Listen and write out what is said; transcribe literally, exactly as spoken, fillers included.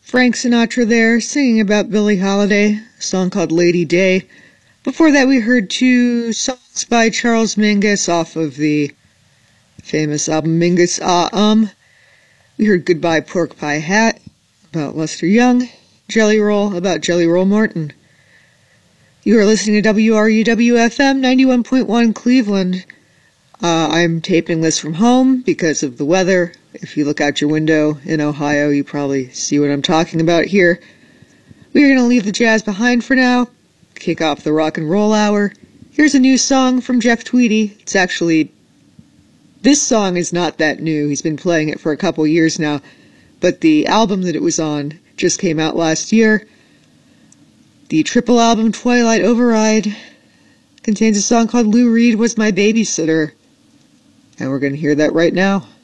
Frank Sinatra there, singing about Billie Holiday, a song called Lady Day. Before that, we heard two songs by Charles Mingus off of the famous album Mingus Ah Um. We heard Goodbye Pork Pie Hat about Lester Young, Jelly Roll about Jelly Roll Morton. You are listening to W R U W F M ninety-one point one Cleveland. Uh, I'm taping this from home because of the weather. If you look out your window in Ohio, you probably see what I'm talking about here. We are going to leave the jazz behind for now, kick off the rock and roll hour. Here's a new song from Jeff Tweedy. It's actually, this song is not that new. He's been playing it for a couple years now, but the album that it was on just came out last year. The triple album Twilight Override contains a song called Lou Reed Was My Babysitter, and we're going to hear that right now.